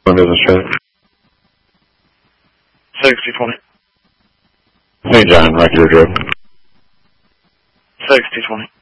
Business trailer. 6020. St. John, Rocky Ridge Road. 6020.